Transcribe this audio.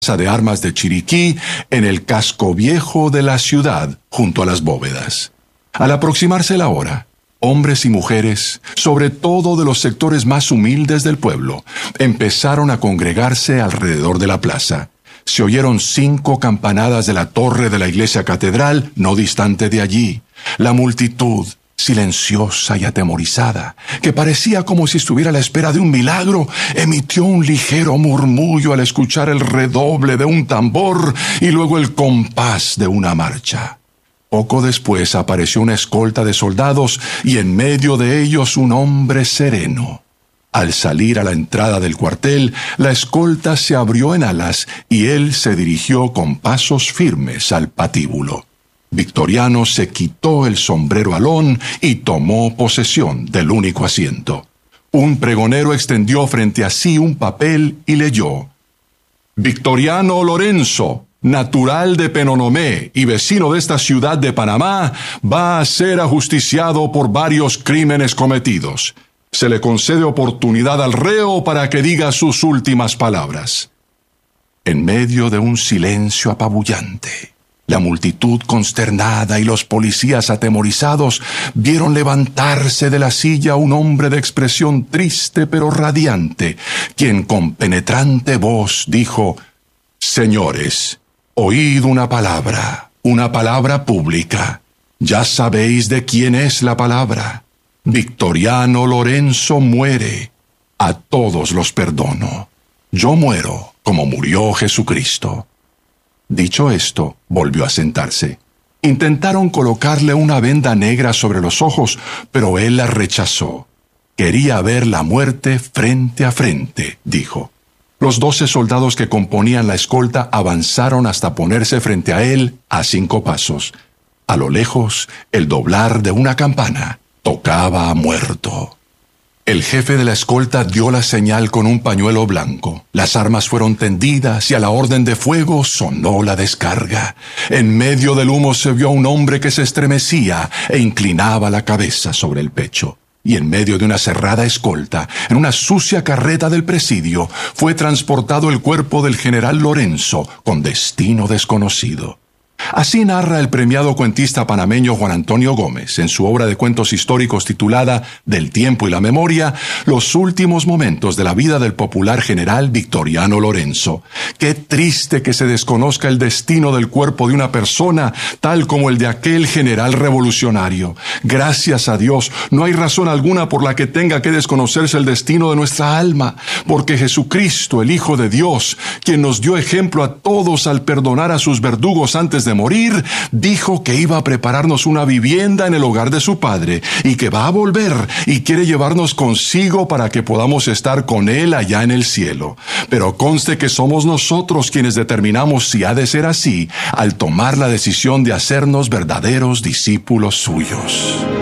de armas de Chiriquí, en el casco viejo de la ciudad, junto a las bóvedas. Al aproximarse la hora, hombres y mujeres, sobre todo de los sectores más humildes del pueblo, empezaron a congregarse alrededor de la plaza. Se oyeron 5 campanadas de la torre de la iglesia catedral, no distante de allí. La multitud, silenciosa y atemorizada, que parecía como si estuviera a la espera de un milagro, emitió un ligero murmullo al escuchar el redoble de un tambor y luego el compás de una marcha. Poco después apareció una escolta de soldados y en medio de ellos un hombre sereno. Al salir a la entrada del cuartel, la escolta se abrió en alas y él se dirigió con pasos firmes al patíbulo. Victoriano se quitó el sombrero alón y tomó posesión del único asiento. Un pregonero extendió frente a sí un papel y leyó: Victoriano Lorenzo, natural de Penonomé y vecino de esta ciudad de Panamá, va a ser ajusticiado por varios crímenes cometidos. Se le concede oportunidad al reo para que diga sus últimas palabras. En medio de un silencio apabullante, la multitud consternada y los policías atemorizados vieron levantarse de la silla a un hombre de expresión triste pero radiante, quien con penetrante voz dijo: Señores, oíd una palabra pública. Ya sabéis de quién es la palabra. Victoriano Lorenzo muere. A todos los perdono. Yo muero como murió Jesucristo. Dicho esto, volvió a sentarse. Intentaron colocarle una venda negra sobre los ojos, pero él la rechazó. Quería ver la muerte frente a frente, dijo. Los 12 soldados que componían la escolta avanzaron hasta ponerse frente a él a 5 pasos. A lo lejos, el doblar de una campana tocaba a muerto. El jefe de la escolta dio la señal con un pañuelo blanco. Las armas fueron tendidas y a la orden de fuego sonó la descarga. En medio del humo se vio a un hombre que se estremecía e inclinaba la cabeza sobre el pecho. Y en medio de una cerrada escolta, en una sucia carreta del presidio, fue transportado el cuerpo del general Lorenzo con destino desconocido. Así narra el premiado cuentista panameño Juan Antonio Gómez, en su obra de cuentos históricos titulada Del tiempo y la memoria, los últimos momentos de la vida del popular general Victoriano Lorenzo. Qué triste que se desconozca el destino del cuerpo de una persona, tal como el de aquel general revolucionario. Gracias a Dios, no hay razón alguna por la que tenga que desconocerse el destino de nuestra alma, porque Jesucristo, el Hijo de Dios, quien nos dio ejemplo a todos al perdonar a sus verdugos antes de morir, dijo que iba a prepararnos una vivienda en el hogar de su Padre y que va a volver y quiere llevarnos consigo para que podamos estar con Él allá en el cielo. Pero conste que somos nosotros quienes determinamos si ha de ser así al tomar la decisión de hacernos verdaderos discípulos suyos.